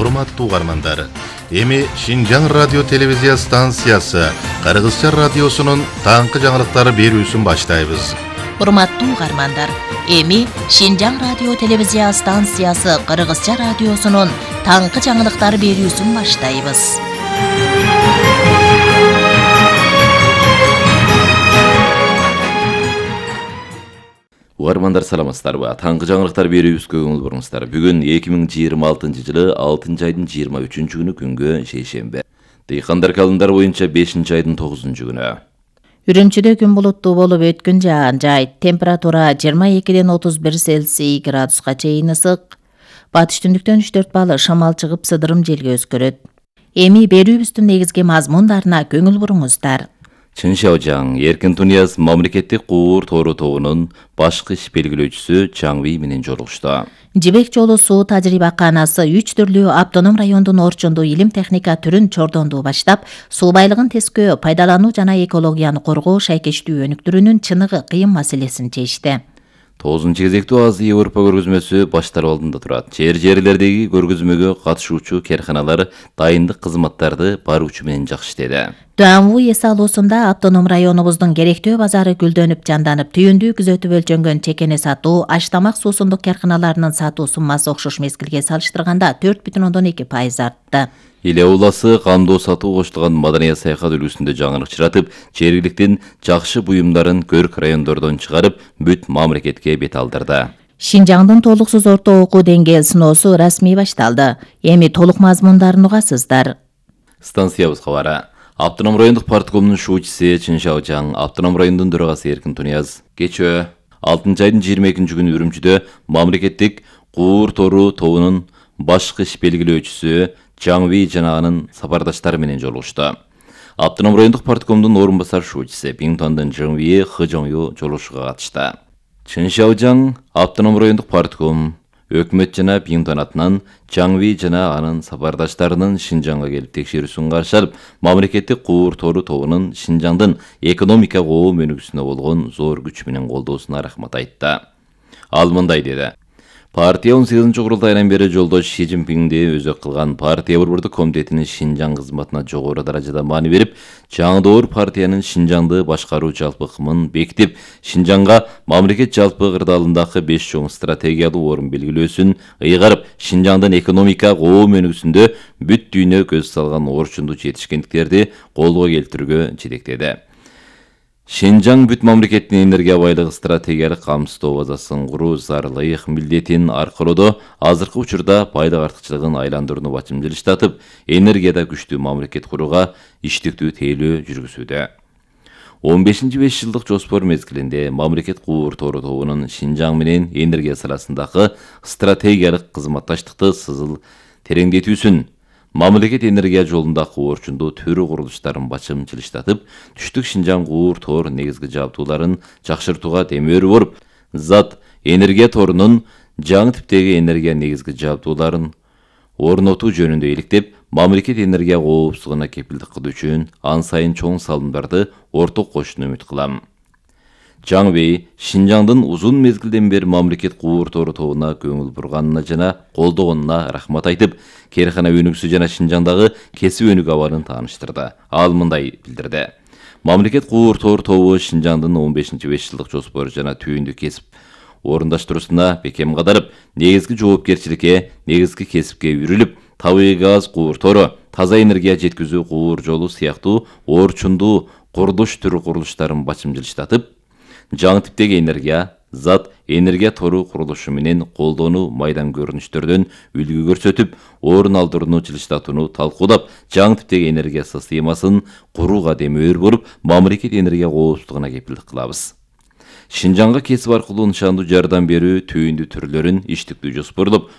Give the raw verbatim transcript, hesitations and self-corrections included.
урматтуу угармандар, эми Шинжаң радио телевизия станциясы Кыргызча радиосунун таңкы жаңылыктары берүүсүн баштайбыз. Урматтуу угармандар, эми Шинжаң радио телевизия станциясы Кыргызча радиосунун таңкы жаңылыктары берүүсүн баштайбыз. Угармандар саламатсыздарбы? Таңкы жаңылыктар берүүбүзгө көңүл буруңуздар. Бүгүн эки миң жыйырма алтынчы жылы алтынчы айдын жыйырма үчүнчү күнү күнгө шейшембе. Дыйкандар календары боюнча бешинчи айдын тогузунчу күнү. Үрүмчүдө күн булуттуу болуп өткөн жаан жайт. Температура жыйырма экиден отуз бир Цельсий градуска чейин ысык. Батыш түндүктөн үч төрт балл шамал чыгып сыдырым желге өскөрөт. Эми берүүбүздүн негизги мазмундарына көңүл буруңуздар. Чыншаожаң Эркин Тунияз мамлекеттик куур тору тобунун башкы иш белгилөөчүсү Чаңви менен жолугушту. Жибек жолу суу тажрыйбаканасы үч түрлүү автоном райондун орчундуу илим техника түрүн чордондуу баштап, суу байлыгын тескөө, пайдалануу жана экологияны коргоо шайкештүү өнүктүрүүнүн чыныгы кыйын маселесин чечти. Тогузунчу кезектүү Азия Европа көргөзмөсү баштар алдында турат. Жер жерлердеги көргөзмөгө катышуучу карканалар дайындык кызматтарды баруучу менен жакшы иштеди. Дуанву эс алуусунда автоном районубуздун керектөө базары гүлдөнүп жанданып, түйүндүү күзөтүп өлчөнгөн чекени сатуу, аштамак суусундук карканаларынын сатуу суммасы окшош мезгилге салыштырганда төрт бүтүн ондон эки пайыз артты. Иле уласы кандоо сатуу коштулган маданият саякат үлгүсүндө жаңылык чыратып, жергиликтин жакшы буюмдарын көрк райондордон чыгарып, бүт мамлекетке бет алдырды. Шинжаңдын толуксуз орто окуу деңгээл сыноосу расмий башталды. Эми толук мазмундарын угасыздар. Станциябыз кабары. Автоном райондук парткомдун шуучусы Чыншаожаң, автоном райондун төрагасы Эркин Тунияз кечөө алтынчы айдын жыйырма экинчи күнү Үрүмчүдө мамлекеттик куур тору тобунун башкы иш белгилөөчүсү Чаңви жана анын сапардаштары менен жолугушту. Автоном райондук парткомдун орун басар шуучусы Биңтондун Жыңви Хыжоңю жолугушууга катышты. Чыншаожаң автоном райондук партком өкмөт жана Биңтон атынан Чаңви жана анын сапардаштарынын Шинжаңга келип текшерүүсүн каршы алып, мамлекеттик куур тору тобунун Шинжаңдын экономика коо өнүгүүсүнө болгон зор күч менен колдоосуна рахмат айтты. Ал мындай деди: Партия он сегизинчи курултайынан бери жолдош Ши Цзиньпинди өзөк кылган партия борбордук комитетинин Шинжаң кызматына жогору даражада маани берип, жаңдоор партиянын Шинжаңды башкаруу жалпы кымын бекитип, Шинжаңга мамлекет жалпы кырдаалындагы беш чоң стратегиялуу орун белгилөөсүн ыйгарып, Шинжаңдын экономика коом өнүгүүсүндө бүт дүйнө көз салган орчундуу жетишкендиктерди колго келтирүүгө жетектеди. Шинжаң бүт мамлекеттин энергия байлыгы стратегиялык камсыздоо базасын куруу зарылык милдетин аркылоодо азыркы учурда байлык артыкчылыгын айландырууну бачым жылыштатып, энергияда күчтүү мамлекет курууга иштиктүү тейлөө жүргүзүүдө. он бешинчи беш жылдык жоспор мезгилинде мамлекет куур тору тобунун Шинжаң менен энергия саласындагы стратегиялык кызматташтыкты сызыл тереңдетүүсүн, мамлекет энергия жолундагы орчундуу төрү курулуштарын бачым жылыштатып, түштүк Шинжаң куур тор негизги жабдууларын жакшыртууга демөөрү боруп, зат энергия торунун жаңы типтеги энергия негизги жабдууларын орнотуу жөнүндө иликтеп, мамлекет энергия коопсуздугуна кепилдик кылуу үчүн ан сайын чоң салымдарды орток кошууну үмүт кылам. Чаңви Шинжаңдын узун мезгилден бери мамлекет куур тору тобуна көңүл бурганына жана колдогонуна рахмат айтып, каркана өнүгүүсү жана Шинжаңдагы кесип өнүгүү абалын тааныштырды. Ал мындай билдирди: Мамлекет куур тору тобу Шинжаңдын он бешинчи беш жылдык жоспору жана түйүндү кесип орундаштыруусуна бекем кадарып, негизги жоопкерчиликке, негизги кесипке үрүлүп, табигый газ куур тору, таза энергия жеткизүү куур жолу сыяктуу орчундуу курулуш түрү курулуштарын бачым жылыштатып, жаңы типтеги энергия, зат энергия тору курулушу менен колдонуу майдан көрүнүштөрдөн үлгү көрсөтүп, орун алдырууну жылыштатууну талкуулап, жаңы типтеги энергия системасын курууга демөөр болуп, мамлекет энергия коопсуздугуна кепилдик кылабыз. Шинжаңга кесип аркылуу нышандуу жардам берүү түйүндүү түрлөрүн иштиктүү жоспорлоп,